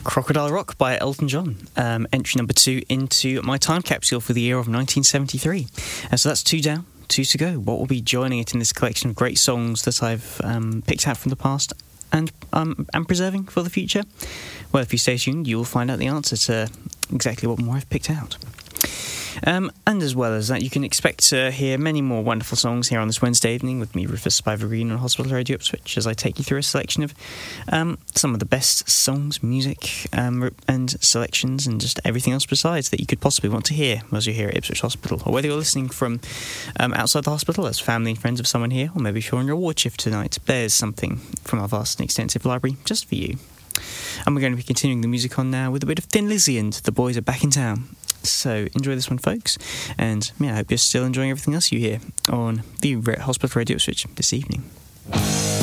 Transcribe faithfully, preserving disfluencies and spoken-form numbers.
Crocodile Rock by Elton John, um, entry number two into my time capsule for the year of nineteen seventy-three. And so that's two down, two to go. What will be joining it in this collection of great songs that I've um, picked out from the past and um, am preserving for the future? Well, if you stay tuned, you'll find out the answer to exactly what more I've picked out. Um, and as well as that, you can expect to hear many more wonderful songs here on this Wednesday evening with me, Rufus Spiver Green, on Hospital Radio Ipswich, as I take you through a selection of um, some of the best songs, music, um, and selections, and just everything else besides that you could possibly want to hear as you're here at Ipswich Hospital, or whether you're listening from um, outside the hospital as family and friends of someone here, or maybe if you're on your ward shift tonight, there's something from our vast and extensive library just for you. And we're going to be continuing the music on now with a bit of Thin Lizzy and The Boys Are Back in Town. So enjoy this one, folks, and yeah, I hope you're still enjoying everything else you hear on the Hospital Radio Ipswich this evening.